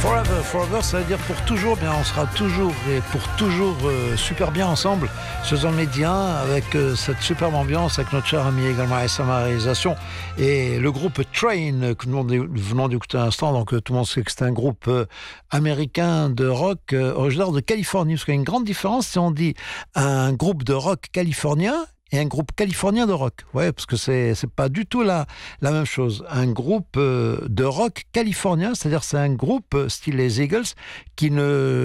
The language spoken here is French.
Forever, ça veut dire pour toujours. Bien, on sera toujours et pour toujours super bien ensemble sur Zone Média avec cette superbe ambiance avec notre cher ami également à sa réalisation et le groupe Train que nous venons d'écouter un instant. Donc tout le monde sait que c'est un groupe américain de rock originaire de Californie. Parce qu'il y a une grande différence si on dit un groupe de rock californien et un groupe californien de rock. Ouais, parce que c'est pas du tout la même chose. Un groupe de rock californien, c'est-à-dire c'est un groupe style les Eagles qui ne